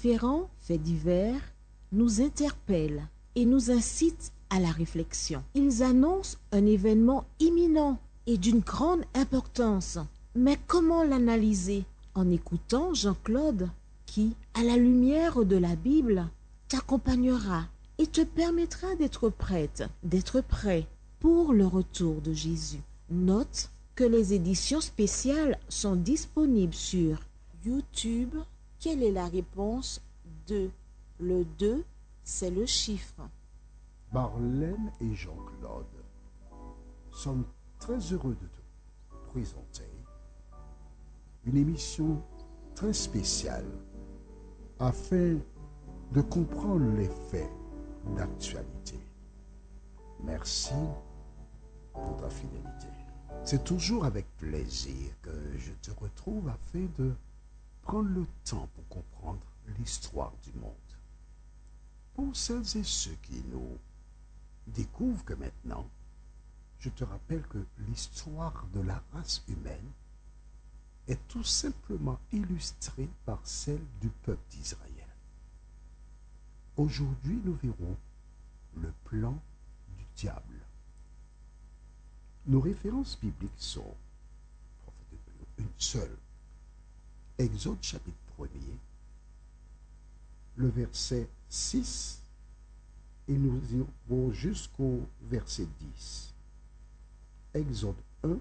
différents faits divers nous interpellent et nous incitent à la réflexion. Ils annoncent un événement imminent et d'une grande importance. Mais comment l'analyser? En écoutant Jean-Claude qui, à la lumière de la Bible, t'accompagnera et te permettra d'être prête, d'être prêt pour le retour de Jésus. Note que les éditions spéciales sont disponibles sur YouTube. Quelle est la réponse 2? Le 2, c'est le chiffre. Marlène et Jean-Claude sommes très heureux de te présenter une émission très spéciale afin de comprendre les faits d'actualité. Merci pour ta fidélité. C'est toujours avec plaisir que je te retrouve afin de prendre le temps pour comprendre l'histoire du monde. Pour celles et ceux qui nous découvrent que maintenant, je te rappelle que l'histoire de la race humaine est tout simplement illustrée par celle du peuple d'Israël. Aujourd'hui, nous verrons le plan du diable. Nos références bibliques sont une seule. Exode chapitre 1er, le verset 6, et nous irons jusqu'au verset 10. Exode 1,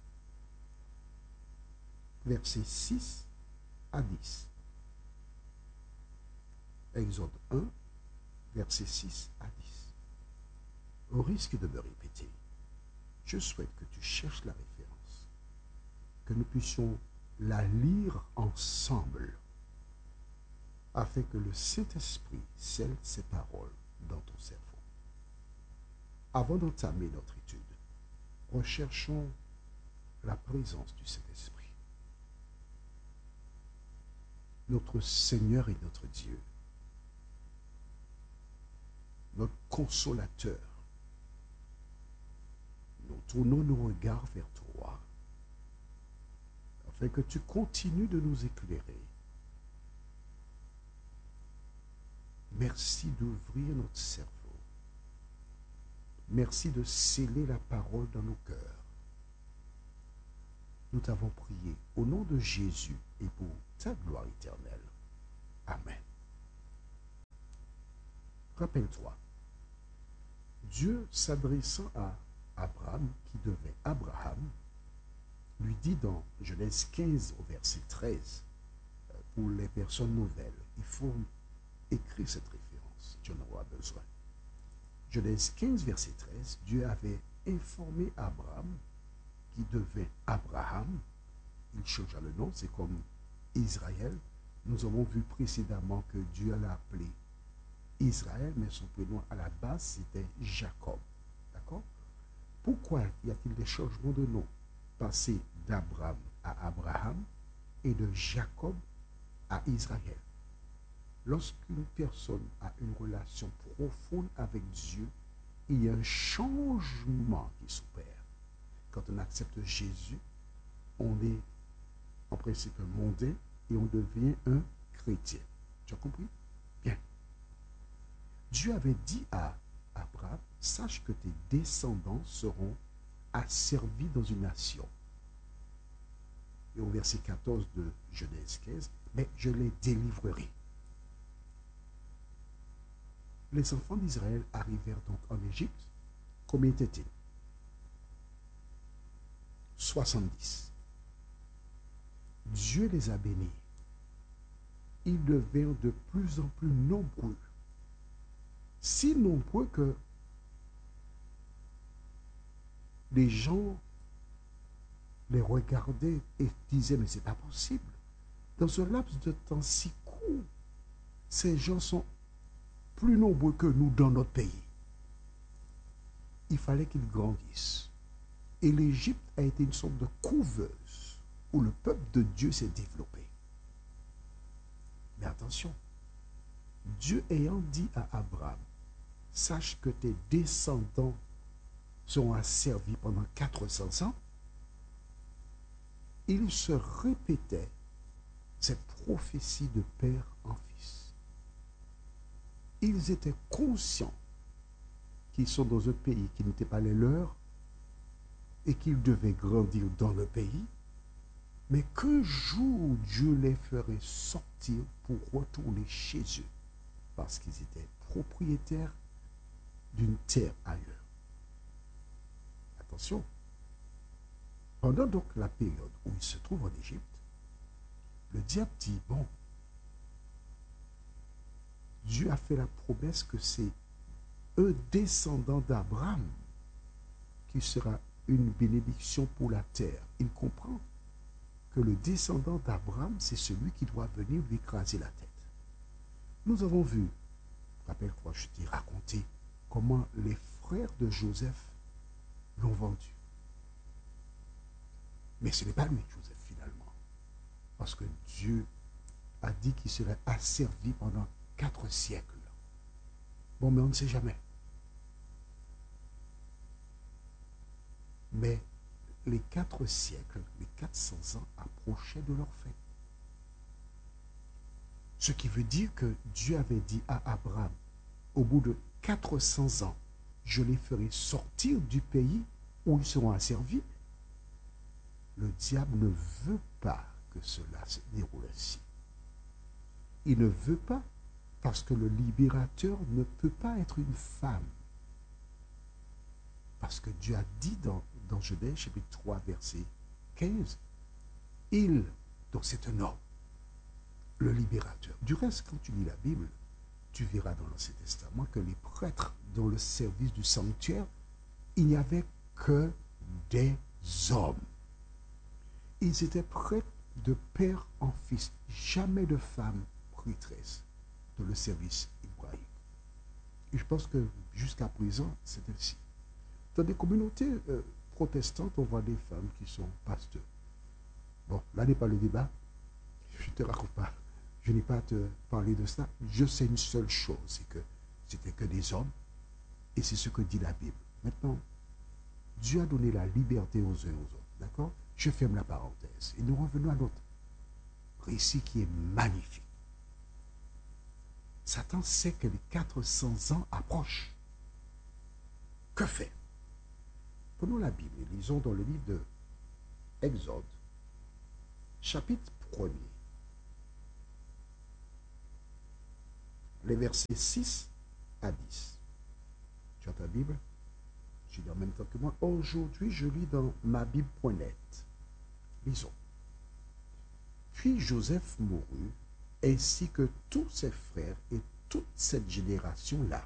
verset 6 à 10. Exode 1, verset 6 à 10. Au risque de me répéter, je souhaite que tu cherches la référence, que nous puissions la lire ensemble, afin que le Saint-Esprit scelle ses paroles dans ton cerveau. Avant d'entamer notre étude, recherchons la présence du Saint-Esprit. Notre Seigneur et notre Dieu, notre consolateur, nous tournons nos regards vers toi, afin que tu continues de nous éclairer. Merci d'ouvrir notre cerveau. Merci de sceller la parole dans nos cœurs. Nous t'avons prié au nom de Jésus et pour ta gloire éternelle. Amen. Rappelle-toi, Dieu s'adressant à Abraham, qui devait Abraham, lui dit dans Genèse 15 au verset 13, pour les personnes nouvelles, il faut écrire cette référence, tu en auras besoin. Genèse 15 verset 13, Dieu avait informé Abraham qui devait Abraham, il changea le nom, c'est comme Israël. Nous avons vu précédemment que Dieu l'a appelé Israël, mais son prénom à la base c'était Jacob. D'accord? Pourquoi y a-t-il des changements de nom? Passer d'Abraham à Abraham et de Jacob à Israël. Lorsqu'une personne a une relation profonde avec Dieu, il y a un changement qui s'opère. Quand on accepte Jésus, on est en principe un mondain et on devient un chrétien. Tu as compris? Bien. Dieu avait dit à Abraham, sache que tes descendants seront asservis dans une nation. Et au verset 14 de Genèse 15, mais je les délivrerai. Les enfants d'Israël arrivèrent donc en Égypte. Combien étaient-ils? 70. Dieu les a bénis. Ils devinrent de plus en plus nombreux. Si nombreux que les gens les regardaient et disaient, mais c'est pas possible. Dans ce laps de temps si court, ces gens sont plus nombreux que nous dans notre pays. Il fallait qu'ils grandissent. Et l'Égypte a été une sorte de couveuse où le peuple de Dieu s'est développé. Mais attention, Dieu ayant dit à Abraham, sache que tes descendants seront asservis pendant 400 ans, il se répétait cette prophétie de père en fils. Ils étaient conscients qu'ils sont dans un pays qui n'était pas le leur et qu'ils devaient grandir dans le pays, mais qu'un jour Dieu les ferait sortir pour retourner chez eux parce qu'ils étaient propriétaires d'une terre ailleurs. Attention, pendant donc la période où ils se trouvent en Égypte, le diable dit, bon, Dieu a fait la promesse que c'est un descendant d'Abraham qui sera une bénédiction pour la terre. Il comprend que le descendant d'Abraham, c'est celui qui doit venir lui écraser la tête. Nous avons vu, rappelle-toi, je t'ai raconté comment les frères de Joseph l'ont vendu. Mais ce n'est pas lui, Joseph, finalement. Parce que Dieu a dit qu'il serait asservi pendant 4 siècles. Bon, mais on ne sait jamais. Mais les 4 siècles, les 400 ans approchaient de leur fin. Ce qui veut dire que Dieu avait dit à Abraham, au bout de 400 ans, je les ferai sortir du pays où ils seront asservis. Le diable ne veut pas que cela se déroule ainsi. Il ne veut pas parce que le libérateur ne peut pas être une femme. Parce que Dieu a dit dans Genèse chapitre 3 verset 15, donc c'est un homme, le libérateur. Du reste, quand tu lis la Bible, tu verras dans l'Ancien Testament que les prêtres dans le service du sanctuaire, il n'y avait que des hommes. Ils étaient prêtres de père en fils, jamais de femme prêtresse dans le service hébraïque. Et je pense que jusqu'à présent, c'est ainsi. Dans des communautés protestantes, on voit des femmes qui sont pasteurs. Bon, là n'est pas le débat. Je ne te raconte pas. Je n'ai pas à te parler de ça. Je sais une seule chose, c'est que c'était que des hommes. Et c'est ce que dit la Bible. Maintenant, Dieu a donné la liberté aux uns aux autres. D'accord? Je ferme la parenthèse. Et nous revenons à notre récit qui est magnifique. Satan sait que les 400 ans approchent. Que faire? Prenons la Bible et lisons dans le livre de Exode, chapitre 1er, les versets 6 à 10. Tu as ta Bible? Je lis en même temps que moi. Aujourd'hui, je lis dans ma Bible.net. Lisons. Puis Joseph mourut, ainsi que tous ses frères et toute cette génération-là.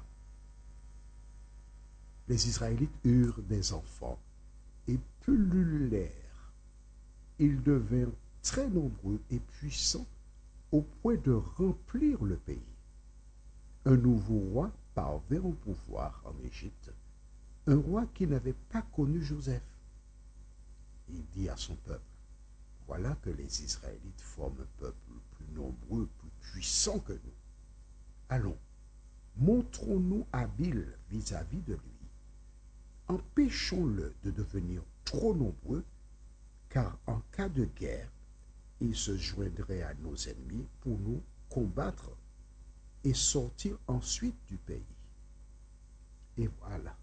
Les Israélites eurent des enfants et pullulèrent. Ils devinrent très nombreux et puissants au point de remplir le pays. Un nouveau roi parvint au pouvoir en Égypte, un roi qui n'avait pas connu Joseph. Il dit à son peuple, voilà que les Israélites forment un peuple plus nombreux, plus puissant que nous. Allons, montrons-nous habiles vis-à-vis de lui. Empêchons-le de devenir trop nombreux, car en cas de guerre, il se joindrait à nos ennemis pour nous combattre et sortir ensuite du pays. Et voilà.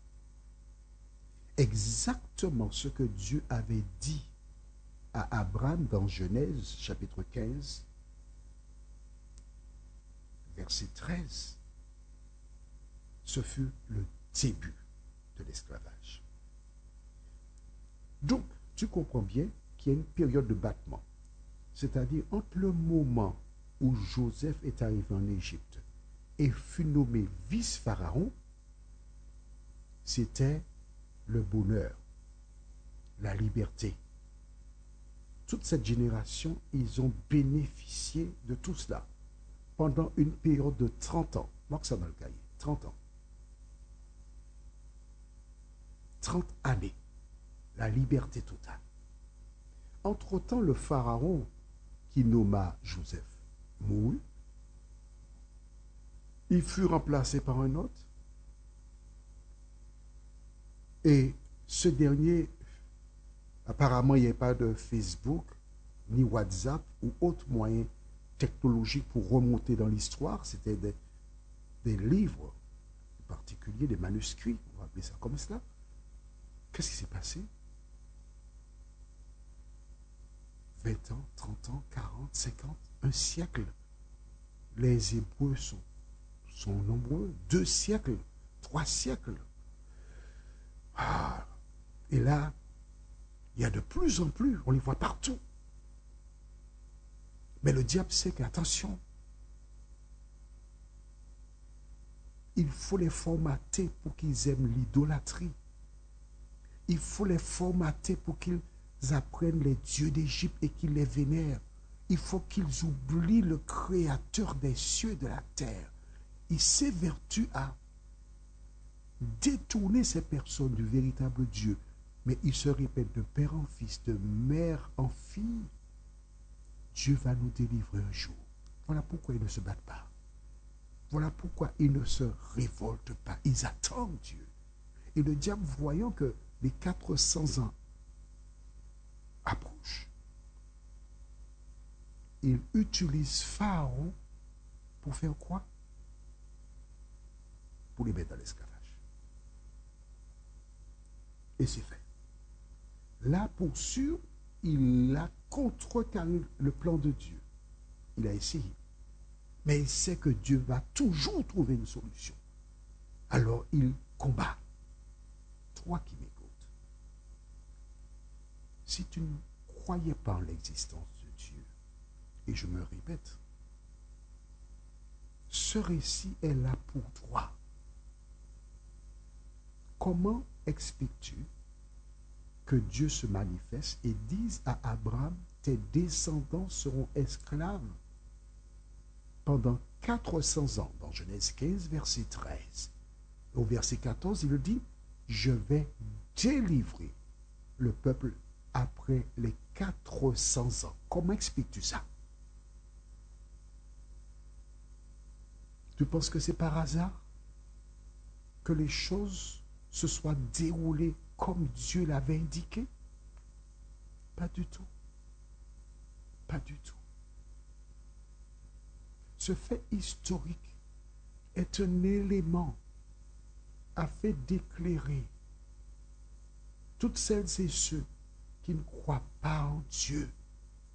Exactement ce que Dieu avait dit à Abraham dans Genèse chapitre 15, verset 13. Ce fut le début de l'esclavage. Donc, tu comprends bien qu'il y a une période de battement. C'est-à-dire entre le moment où Joseph est arrivé en Égypte et fut nommé vice-pharaon, c'était le bonheur, la liberté. Toute cette génération, ils ont bénéficié de tout cela pendant une période de 30 ans. Marque ça dans le cahier, 30 ans. 30 années, la liberté totale. Entre-temps, le pharaon qui nomma Joseph mourut. Il fut remplacé par un autre. Et ce dernier, apparemment, il n'y avait pas de Facebook, ni WhatsApp ou autre moyen technologique pour remonter dans l'histoire. C'était des livres, en particulier des manuscrits, on va appeler ça comme cela. Qu'est-ce qui s'est passé? 20 ans, 30 ans, 40, 50, un siècle. Les Hébreux sont nombreux. 2 siècles, 3 siècles. Ah, et là, il y a de plus en plus, on les voit partout. Mais le diable sait qu'attention, il faut les formater pour qu'ils aiment l'idolâtrie. Il faut les formater pour qu'ils apprennent les dieux d'Égypte et qu'ils les vénèrent. Il faut qu'ils oublient le créateur des cieux et de la terre. Il s'évertue à détourner ces personnes du véritable Dieu. Mais il se répète de père en fils, de mère en fille. Dieu va nous délivrer un jour. Voilà pourquoi ils ne se battent pas. Voilà pourquoi ils ne se révoltent pas. Ils attendent Dieu. Et le diable, voyant que les 400 ans approchent, il utilise Pharaon pour faire quoi? Pour les mettre dans l'esclavage. Et c'est fait. Là, pour sûr, il a contrecarré le plan de Dieu. Il a essayé. Mais il sait que Dieu va toujours trouver une solution. Alors il combat. Toi qui m'écoutes, si tu ne croyais pas en l'existence de Dieu, et je me répète, ce récit est là pour toi. Comment expliques-tu que Dieu se manifeste et dise à Abraham, tes descendants seront esclaves pendant 400 ans, dans Genèse 15, verset 13. Au verset 14, il le dit, je vais délivrer le peuple après les 400 ans. Comment expliques-tu ça? Tu penses que c'est par hasard que les choses se soient déroulées comme Dieu l'avait indiqué? Pas du tout. Pas du tout. Ce fait historique est un élément afin d'éclairer toutes celles et ceux qui ne croient pas en Dieu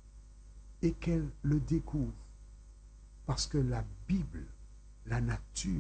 et qu'elles le découvrent. Parce que la Bible, la nature,